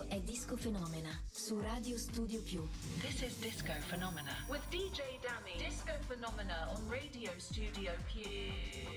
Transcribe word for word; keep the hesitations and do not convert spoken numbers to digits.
è Disco Fenomena su Radio Studio Più. This is Disco Phenomena with D J Dammy. Disco Phenomena on Radio Studio Più.